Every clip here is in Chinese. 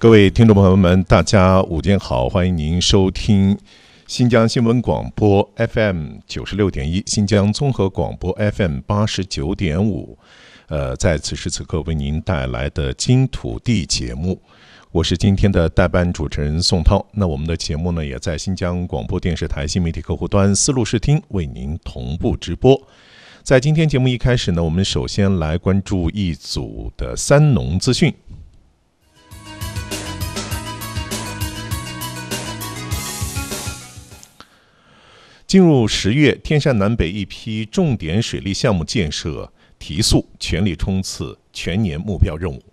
各位听众朋友们，大家午间好，欢迎您收听新疆新闻广播 FM 96.1，新疆综合广播 FM 89.5。在此时此刻为您带来的金土地节目，我是今天的代班主持人宋涛。那我们的节目呢，也在新疆广播电视台新媒体客户端丝路视听为您同步直播。在今天节目一开始呢，我们首先来关注一组的三农资讯。进入10月，天山南北一批重点水利项目建设提速，全力冲刺全年目标任务。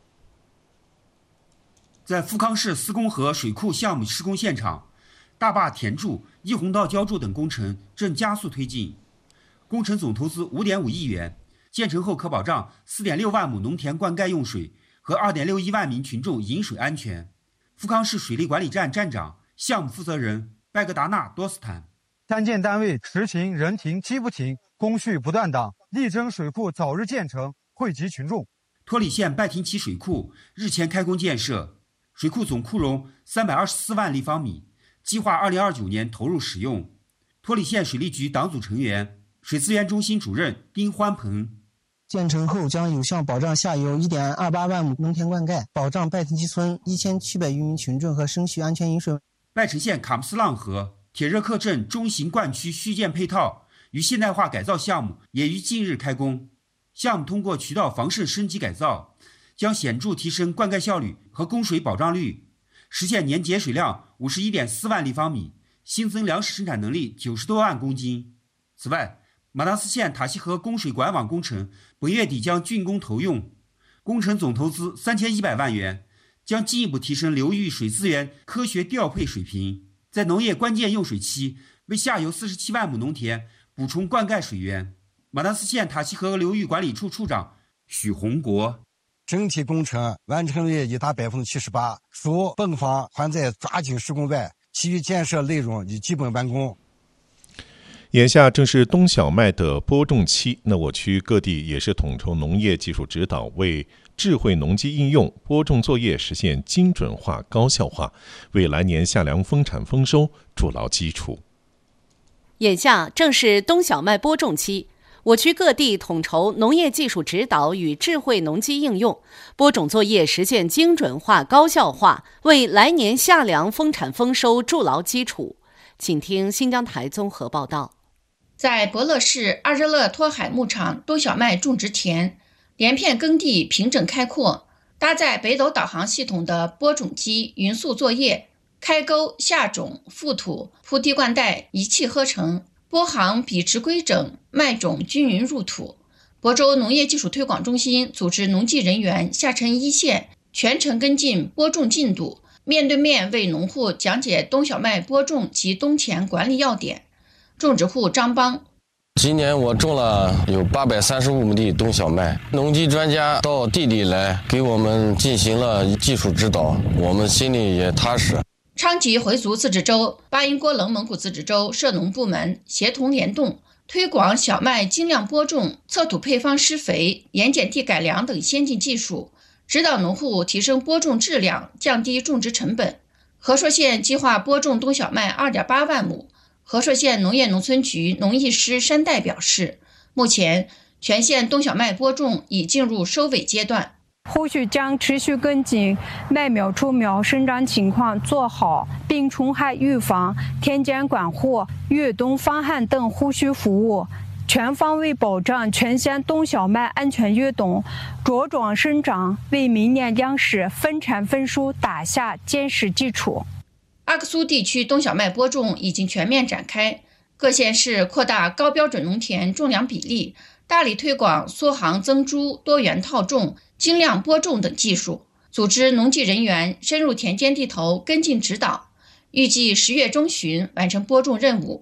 在富康市司工河水库项目施工现场，大坝填筑、一洪道浇筑等工程正加速推进，工程总投资5.5亿元，建成后可保障4.6万亩农田灌溉用水和2.61万名群众饮水安全。富康市水利管理站站长、项目负责人拜格达纳多斯坦。 3建单位时停人停机不停，工序不断档，力争水库早日建成，惠及群众。 托里县拜亭旗水库日前开工建设，水库总库容324万立方米，计划2029年投入使用。托里县水利局党组成员、水资源中心主任丁欢鹏。 建成后将有效保障下游1.28万亩农田灌溉，保障拜亭旗村1700余名群众和生畜安全饮水。 拜城县卡木斯浪河铁热克镇中型灌区续建配套与现代化改造项目也于近日开工。项目通过渠道防渗升级改造，将显著提升灌溉效率和供水保障率，实现年节水量51.4万立方米，新增粮食生产能力90多万公斤。此外，马当斯县塔西河供水管网工程本月底将竣工投用，工程总投资3100万元，将进一步提升流域水资源科学调配水平，在农业关键用水期为下游47万亩农田补充灌溉水源。马当斯县塔西河流域管理处处长许洪国。 整体工程完成率已达78%，除泵房还在抓紧施工外，其余建设内容已基本完工。 眼下正是冬小麦的播种期，那我区各地也是统筹农业技术指导，为智慧农机应用播种作业实现精准化、高效化，为来年夏粮丰产丰收筑牢基础。 眼下正是冬小麦播种期，我区各地统筹农业技术指导与智慧农机应用，播种作业实现精准化、高效化，为来年夏粮丰产丰收筑牢基础。请听新疆台综合报道。 在博乐市阿热勒托海牧场冬小麦种植田，连片耕地平整开阔，搭载北斗导航系统的播种机匀速作业，开沟、下种、覆土、铺地灌溉一气呵成，播行笔直规整，麦种均匀入土。亳州农业技术推广中心组织农技人员下沉一线，全程跟进播种进度，面对面为农户讲解冬小麦播种及冬田管理要点。种植户张邦， 今年我种了有835亩地冬小麦，农机专家到地里来给我们进行了技术指导，我们心里也踏实。 昌吉回族自治州、巴音郭楞蒙古自治州涉农部门协同联动，推广小麦精量播种、测土配方施肥、盐碱地改良等先进技术，指导农户提升播种质量，降低种植成本。和硕县计划播种冬小麦2.8万亩。和硕县农业农村局农艺师山代表示，目前全县冬小麦播种已进入收尾阶段， 后续将持续跟进麦苗出苗生长情况，做好病虫害预防、田间管护、越冬防旱等后续服务，全方位保障全县冬小麦安全越冬、茁壮生长，为明年粮食丰产丰收打下坚实基础。 阿克苏地区冬小麦播种已经全面展开，各县市扩大高标准农田种粮比例，大力推广缩行增株、多元套种、精量播种等技术，组织农技人员深入田间地头跟进指导，预计10月中旬完成播种任务。